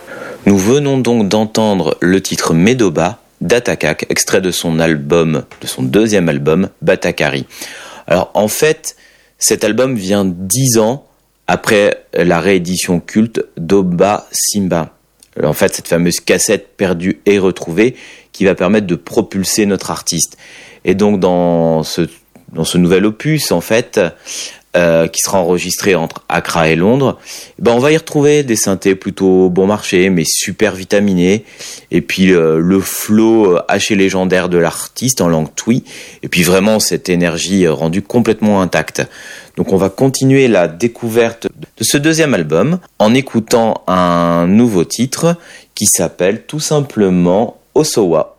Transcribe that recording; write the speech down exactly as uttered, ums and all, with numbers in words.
Nous venons donc d'entendre le titre Medoba d'Atakak, extrait de son album, de son deuxième album, Batakari. Alors en fait, cet album vient dix ans après la réédition culte d'Oba Simba. En fait, cette fameuse cassette perdue et retrouvée qui va permettre de propulser notre artiste. Et donc dans ce, dans ce nouvel opus, en fait, Euh, qui sera enregistré entre Accra et Londres, ben on va y retrouver des synthés plutôt bon marché, mais super vitaminés, et puis euh, le flow haché légendaire de l'artiste en langue twi, et puis vraiment cette énergie rendue complètement intacte. Donc on va continuer la découverte de ce deuxième album en écoutant un nouveau titre qui s'appelle tout simplement Osowa.